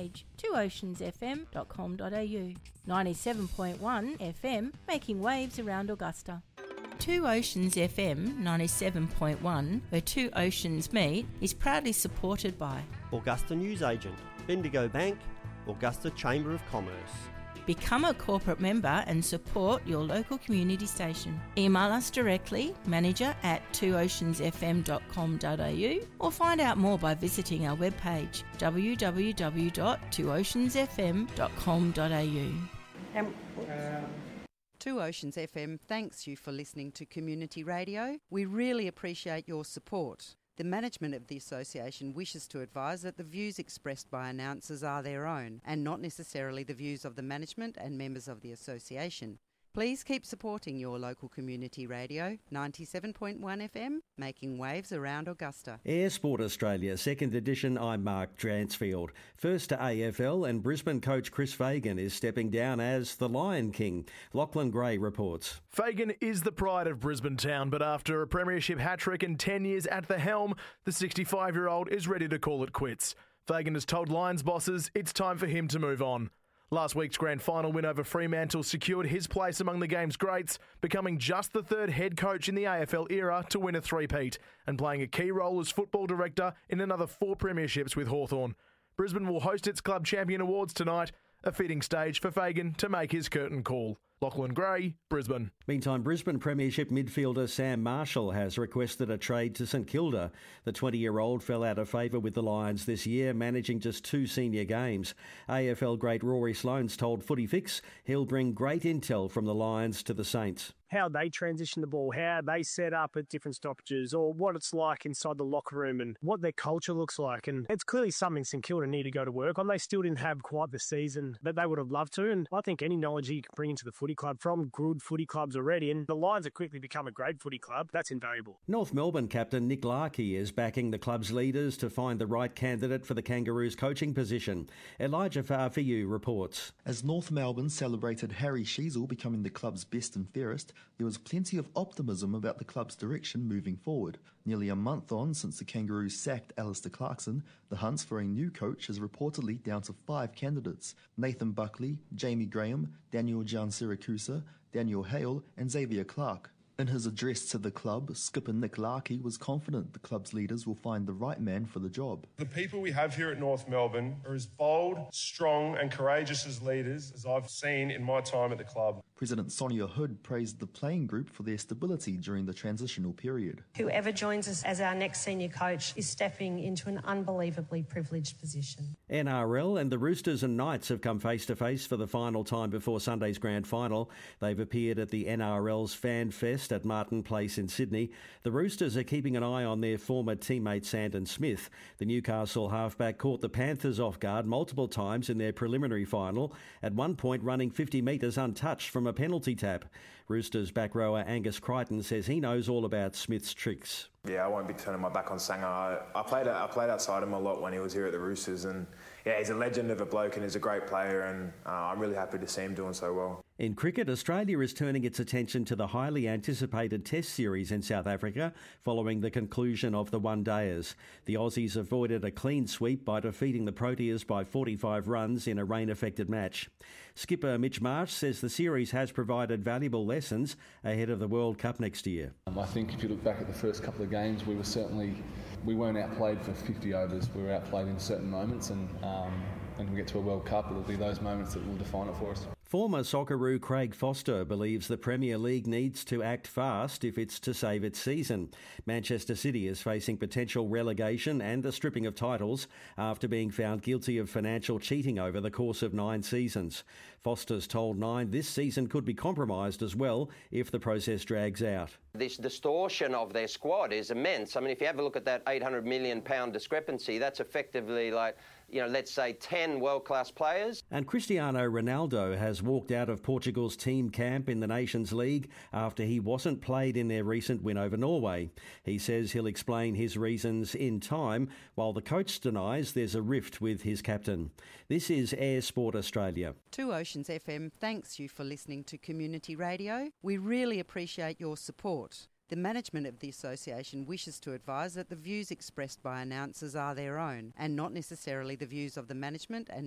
webpage 2oceansfm.com.au. 97.1 FM, making waves around Augusta. 2 Oceans FM 97.1, where two oceans meet, is proudly supported by Augusta Newsagent, Bendigo Bank, Augusta Chamber of Commerce. Become a corporate member and support your local community station. Email us directly, manager@twooceansfm.com.au, or find out more by visiting our webpage www.twooceansfm.com.au. 2 Oceans FM thanks you for listening to Community Radio. We really appreciate your support. The management of the association wishes to advise that the views expressed by announcers are their own and not necessarily the views of the management and members of the association. Please keep supporting your local community radio, 97.1 FM, making waves around Augusta. Air Sport Australia, second edition. I'm Mark Dransfield. First to AFL, and Brisbane coach Chris Fagan is stepping down as the Lion King. Lachlan Gray reports. Fagan is the pride of Brisbane Town, but after a premiership hat-trick and 10 years at the helm, the 65-year-old is ready to call it quits. Fagan has told Lions bosses it's time for him to move on. Last week's grand final win over Fremantle secured his place among the game's greats, becoming just the third head coach in the AFL era to win a three-peat and playing a key role as football director in another 4 premierships with Hawthorn. Brisbane will host its Club Champion Awards tonight, a fitting stage for Fagan to make his curtain call. Lachlan Gray, Brisbane. Meantime, Brisbane Premiership midfielder Sam Marshall has requested a trade to St Kilda. The 20-year-old fell out of favour with the Lions this year, managing just 2 senior games. AFL great Rory Sloane's told Footy Fix he'll bring great intel from the Lions to the Saints. How they transition the ball, how they set up at different stoppages, or what it's like inside the locker room and what their culture looks like. And it's clearly something St Kilda need to go to work on. They still didn't have quite the season that they would have loved to. And I think any knowledge you can bring into the footy club from good footy clubs already, and the Lions have quickly become a great footy club, that's invaluable. North Melbourne captain Nick Larkey is backing the club's leaders to find the right candidate for the Kangaroos coaching position. Elijah Farfiu reports. As North Melbourne celebrated Harry Sheezel becoming the club's best and fairest, there was plenty of optimism about the club's direction moving forward. Nearly a month on since the Kangaroos sacked Alistair Clarkson, the hunt for a new coach is reportedly down to 5 candidates: Nathan Buckley, Jamie Graham, Daniel Giansiracusa, Daniel Hale and Xavier Clark. In his address to the club, skipper Nick Larkey was confident the club's leaders will find the right man for the job. The people we have here at North Melbourne are as bold, strong and courageous as leaders as I've seen in my time at the club. President Sonia Hood praised the playing group for their stability during the transitional period. Whoever joins us as our next senior coach is stepping into an unbelievably privileged position. NRL and the Roosters and Knights have come face-to-face for the final time before Sunday's grand final. They've appeared at the NRL's Fan Fest at Martin Place in Sydney. The Roosters are keeping an eye on their former teammate Sandon Smith. The Newcastle halfback caught the Panthers off guard multiple times in their preliminary final, at one point running 50 metres untouched from a penalty tap. Roosters back rower Angus Crichton says he knows all about Smith's tricks. Yeah, I won't be turning my back on Sanger. I played outside him a lot when he was here at the Roosters, and yeah, he's a legend of a bloke and he's a great player, and I'm really happy to see him doing so well. In cricket, Australia is turning its attention to the highly anticipated Test series in South Africa following the conclusion of the one-dayers. The Aussies avoided a clean sweep by defeating the Proteas by 45 runs in a rain-affected match. Skipper Mitch Marsh says the series has provided valuable lessons ahead of the World Cup next year. I think if you look back at the first couple of games, we weren't outplayed for 50 overs. We were outplayed in certain moments, and when we get to a World Cup, it'll be those moments that will define it for us. Former Socceroo Craig Foster believes the Premier League needs to act fast if it's to save its season. Manchester City is facing potential relegation and the stripping of titles after being found guilty of financial cheating over the course of 9 seasons. Foster's told Nine this season could be compromised as well if the process drags out. This distortion of their squad is immense. I mean, if you have a look at that £800 million discrepancy, that's effectively let's say 10 world-class players. And Cristiano Ronaldo has walked out of Portugal's team camp in the Nations League after he wasn't played in their recent win over Norway. He says he'll explain his reasons in time, while the coach denies there's a rift with his captain. This is Air Sport Australia. 2 Oceans FM thanks you for listening to Community Radio. We really appreciate your support. The management of the association wishes to advise that the views expressed by announcers are their own and not necessarily the views of the management and